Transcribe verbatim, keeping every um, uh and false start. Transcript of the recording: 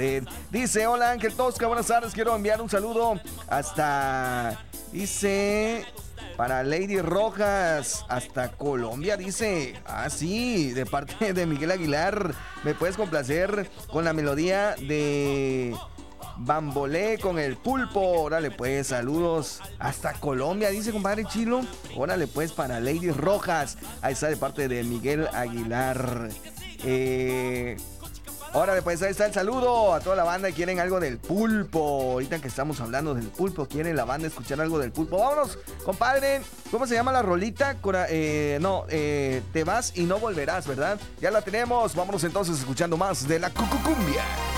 Dice, hola Ángel Tosca, buenas tardes, quiero enviar un saludo hasta, dice, para Lady Rojas, hasta Colombia, dice. Ah, sí, de parte de Miguel Aguilar, me puedes complacer con la melodía de Bambolé con el pulpo. Órale pues, saludos hasta Colombia, dice compadre Chilo. Órale pues, para Lady Rojas, ahí está de parte de Miguel Aguilar. Eh... Órale, pues ahí está el saludo a toda la banda. Quieren algo del pulpo. Ahorita que estamos hablando del pulpo, quieren la banda escuchar algo del pulpo. Vámonos, compadre. ¿Cómo se llama la rolita? Cora, eh, no, eh, te vas y no volverás, ¿verdad? Ya la tenemos. Vámonos entonces escuchando más de la cucucumbia.